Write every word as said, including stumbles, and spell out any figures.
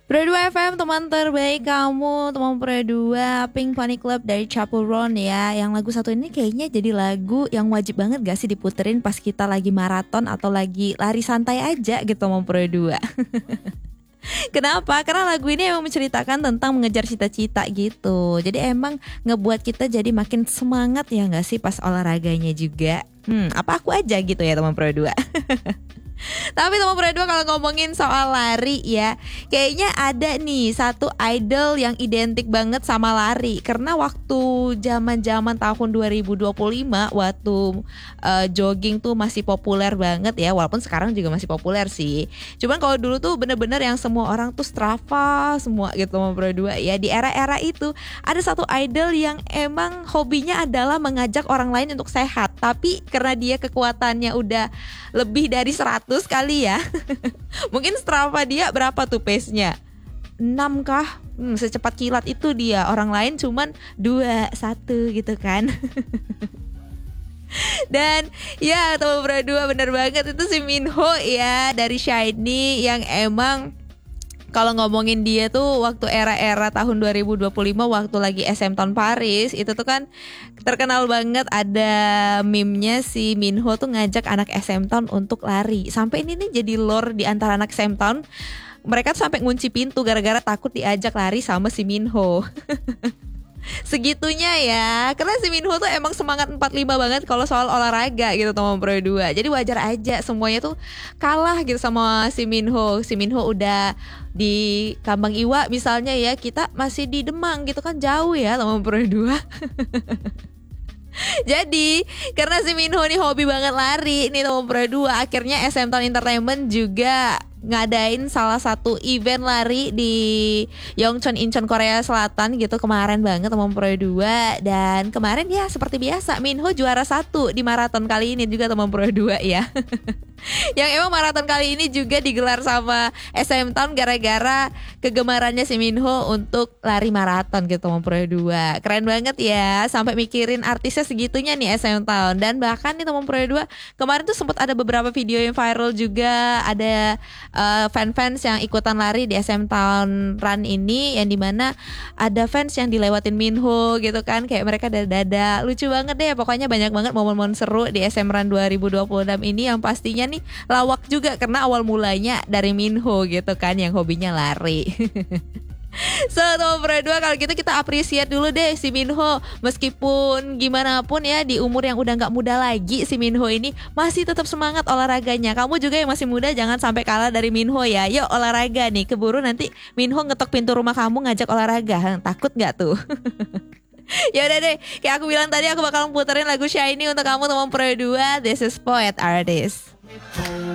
Pro dua F M, teman terbaik kamu, teman Pro dua, Pink Pony Club dari Chapel Roan ya. Yang lagu satu ini kayaknya jadi lagu yang wajib banget gak sih diputerin pas kita lagi maraton atau lagi lari santai aja gitu, teman Pro dua. Kenapa? Karena lagu ini emang menceritakan tentang mengejar cita-cita gitu. Jadi emang ngebuat kita jadi makin semangat ya gak sih pas olahraganya juga. Hmm, apa aku aja gitu ya teman Pro dua. Tapi teman Pro dua, kalau ngomongin soal lari ya, kayaknya ada nih satu idol yang identik banget sama lari. Karena waktu zaman-zaman tahun dua ribu dua puluh lima, waktu uh, jogging tuh masih populer banget ya. Walaupun sekarang juga masih populer sih. Cuman kalau dulu tuh bener-bener yang semua orang tuh Strava semua gitu teman Pro dua ya. Di era-era itu ada satu idol yang emang hobinya adalah mengajak orang lain untuk sehat. Tapi karena dia kekuatannya udah lebih dari seratus kali ya. Mungkin Strava dia berapa tuh pace-nya? enam kah? Hmm, secepat kilat itu dia. Orang lain cuman dua, satu gitu kan. Dan ya teman Pro dua, bener banget itu si Minho ya dari SHINee yang emang kalau ngomongin dia tuh waktu era-era tahun dua ribu dua puluh lima waktu lagi S M Town Paris itu tuh kan terkenal banget, ada meme-nya si Minho tuh ngajak anak S M Town untuk lari. Sampai ini nih jadi lore di antara anak S M Town. Mereka tuh sampai ngunci pintu gara-gara takut diajak lari sama si Minho. Segitunya ya. Karena si Minho tuh emang semangat empat puluh lima banget kalau soal olahraga gitu teman Pro dua. Jadi wajar aja semuanya tuh kalah gitu sama si Minho. Si Minho udah di Kambang Iwa misalnya ya, kita masih di Demang gitu kan, jauh ya teman Pro dua. Jadi karena si Minho nih hobi banget lari nih teman Pro dua, akhirnya S M Town Entertainment juga ngadain salah satu event lari di Yongchon, Incheon, Korea Selatan gitu kemarin banget teman Pro dua. Dan kemarin ya seperti biasa Minho juara satu di maraton kali ini juga teman Pro dua ya. Yang emang maraton kali ini juga digelar sama S M Town gara-gara kegemarannya si Minho untuk lari maraton gitu teman Pro dua. Keren banget ya, sampai mikirin artisnya segitunya nih S M Town. Dan bahkan nih teman Pro dua, kemarin tuh sempat ada beberapa video yang viral juga, ada uh, fan-fans yang ikutan lari di S M Town Run ini, yang dimana ada fans yang dilewatin Minho gitu kan, kayak mereka dada-dada. Lucu banget deh, pokoknya banyak banget momen-momen seru di S M Run dua ribu dua puluh enam ini yang pastinya nih lawak juga karena awal mulanya dari Minho gitu kan yang hobinya lari. So teman Pro dua, kalau gitu kita appreciate dulu deh si Minho. Meskipun gimana pun ya, di umur yang udah gak muda lagi, si Minho ini masih tetap semangat olahraganya. Kamu juga yang masih muda jangan sampai kalah dari Minho ya. Yuk olahraga nih, keburu nanti Minho ngetok pintu rumah kamu ngajak olahraga. Takut gak tuh? Ya udah deh, kayak aku bilang tadi, aku bakal puterin lagu SHINee untuk kamu teman Pro dua. This is Poet Artist.